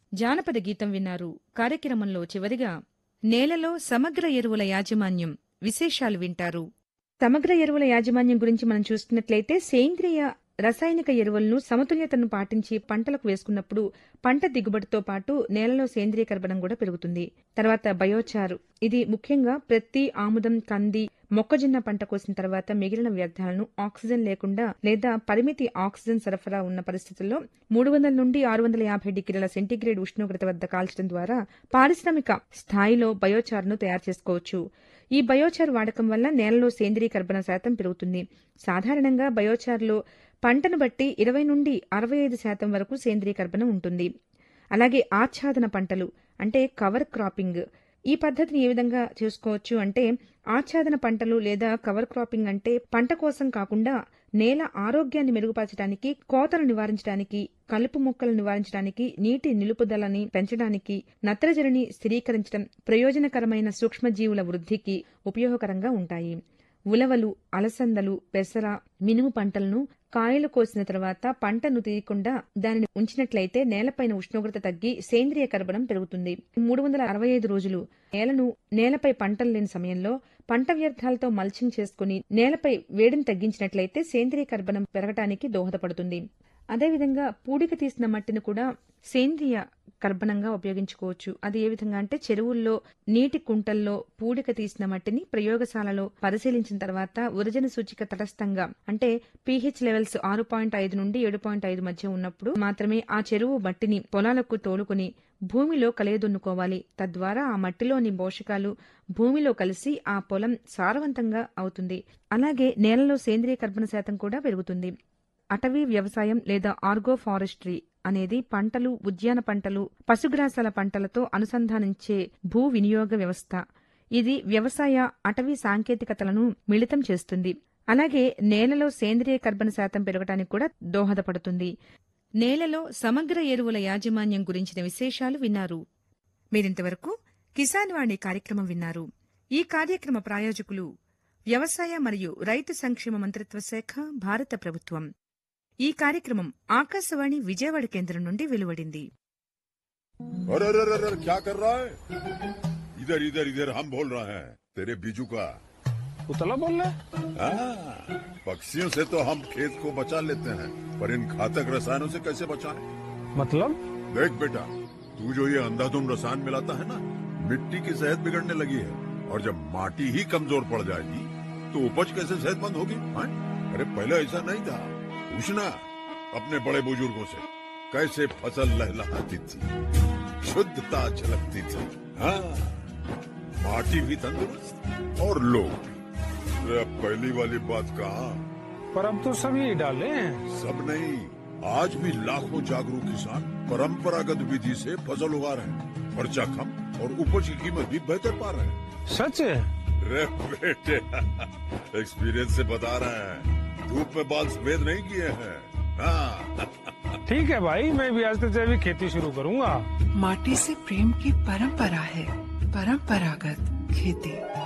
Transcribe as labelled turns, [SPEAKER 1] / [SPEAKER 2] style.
[SPEAKER 1] జానపద గీతం విన్నారు. కార్యక్రమంలో చివరిగా నేలలో సమగ్ర ఎరువుల యాజమాన్యం విశేషాలు వింటారు. సమగ్ర ఎరువుల యాజమాన్యం గురించి మనం చూస్తున్నట్లయితే సేంద్రియ రసాయనిక ఎరువులను సమతుల్యతను పాటించి పంటలకు వేసుకున్నప్పుడు పంట దిగుబడితో పాటు నేలలో సేంద్రియ కర్బనం కూడా పెరుగుతుంది. తర్వాత బయోచారు, ఇది ముఖ్యంగా ప్రతి ఆముదం, కంది, మొక్కజొన్న పంట కోసిన తర్వాత మిగిలిన వ్యర్థాలను ఆక్సిజన్ లేకుండా లేదా పరిమితి ఆక్సిజన్ సరఫరా ఉన్న పరిస్థితుల్లో 300 నుండి 650 డిగ్రీల సెంటీగ్రేడ్ ఉష్ణోగ్రత వద్ద కాల్చడం ద్వారా పారిశ్రామిక స్థాయిలో బయోచారును తయారు చేసుకోవచ్చు. ఈ బయోచార్ వాడకం వల్ల నేలలో సేంద్రియ కర్బన శాతం పెరుగుతుంది. సాధారణంగా బయోచార్లో పంటను బట్టి 20 నుండి 65% వరకు సేంద్రియ కర్బనం ఉంటుంది. అలాగే ఆచ్ఛాదన పంటలు అంటే కవర్ క్రాపింగ్, ఈ పద్ధతిని ఏ విధంగా చేసుకోవచ్చు అంటే ఆచ్ఛాదన పంటలు లేదా కవర్ క్రాపింగ్ అంటే పంట కోసం కాకుండా నేల ఆరోగ్యాన్ని మెరుగుపరచడానికి, కోతలు నివారించడానికి, కలుపు మొక్కలు నివారించడానికి, నీటి నిలుపుదలని పెంచడానికి, నత్రజనిని స్థిరీకరించడం, ప్రయోజనకరమైన సూక్ష్మజీవుల వృద్ధికి ఉపయోగకరంగా ఉంటాయి. ఉలవలు, అలసందలు, పెసర, మినుము పంటలను కాయలు కోసిన తర్వాత పంటను తీయకుండా దానిని ఉంచినట్లయితే నేలపైన ఉష్ణోగ్రత తగ్గి సేంద్రియ కర్బనం పెరుగుతుంది. 365 రోజులు నేలపై పంటలు లేని సమయంలో పంట వ్యర్థాలతో మల్చింగ్ చేసుకుని నేలపై వేడిని తగ్గించినట్లయితే సేంద్రియ కర్బనం పెరగటానికి దోహదపడుతుంది. అదేవిధంగా పూడిక తీసిన మట్టిని కూడా సేంద్రియ కర్బనంగా ఉపయోగించుకోవచ్చు. అది ఏ విధంగా అంటే చెరువుల్లో, నీటి కుంటల్లో పూడిక తీసిన మట్టిని ప్రయోగశాలలో పరిశీలించిన తర్వాత ఉరజన సూచిక తటస్థంగా అంటే pH లెవెల్స్ 6.5 నుండి 7.5 మధ్య ఉన్నప్పుడు మాత్రమే ఆ చెరువు మట్టిని పొలాలకు తోలుకుని భూమిలో కలియదున్నుకోవాలి. తద్వారా ఆ మట్టిలోని పోషకాలు భూమిలో కలిసి ఆ పొలం సారవంతంగా అవుతుంది. అలాగే నేలలో సేంద్రియ కర్బన శాతం కూడా పెరుగుతుంది. అటవీ వ్యవసాయం లేదా ఆర్గో ఫారెస్ట్రీ అనేది పంటలు, ఉద్యాన పంటలు, పశుగ్రాసాల పంటలతో అనుసంధానించే భూ వినియోగ వ్యవస్థ. ఇది వ్యవసాయ, అటవీ సాంకేతికతలను మిళితం చేస్తుంది. అలాగే నేలలో సేంద్రియ కర్బన శాతం పెరగడానికి కూడా దోహదపడుతుంది. నేలలో సమగ్ర ఎరువుల యాజమాన్యం గురించిన విశేషాలు విన్నారు. మీరింతవరకు కిసాన్ వాణి కార్యక్రమం విన్నారు. ఈ కార్యక్రమ ప్రాయోజకులు వ్యవసాయ మరియు రైతు సంక్షేమ మంత్రిత్వ శాఖ, భారత ప్రభుత్వం. ఈ కార్యక్రమం ఆకాశవాణి విజయవాడ కేంద్రం నుండి వెలువడింది.
[SPEAKER 2] क्या कर रहा है? इधर इधर इधर हम बोल रहे हैं तेरे बीजू का
[SPEAKER 3] उतला बोल रहा है?
[SPEAKER 2] पक्षियों से तो हम खेत को बचा लेते हैं, पर इन घातक रसायनों से कैसे बचाएं?
[SPEAKER 3] मतलब?
[SPEAKER 2] देख बेटा, तू जो ये अंधाधुंध रसायन मिलाता है ना, मिट्टी की सेहत बिगड़ने लगी है। और जब माटी ही कमजोर पड़ जाएगी तो उपज कैसे सेहतमंद होगी? अरे पहले ऐसा नहीं था। पूछना अपने बड़े बुजुर्गों से, कैसे फसल लहलहाती थी, शुद्धता झलकती थी। हाँ, माटी भी तंदुरुस्त और लोग भी। अब पहली वाली बात कहाँ?
[SPEAKER 3] पर अब तो सब यही डाले हैं।
[SPEAKER 2] सब नहीं, आज भी लाखों जागरूक किसान परंपरागत विधि से फसल उगा रहे हैं। खर्चा कम और उपज की कीमत भी बेहतर पा रहे हैं।
[SPEAKER 3] सच है?
[SPEAKER 2] रे बेटे, एक्सपीरियंस से बता रहे हैं, धूप में बाल सफेद नहीं किए हैं। हाँ।
[SPEAKER 3] ठीक है भाई, मैं भी आज से जैविक खेती शुरू करूंगा।
[SPEAKER 4] माटी से प्रेम की परंपरा है, परंपरागत खेती।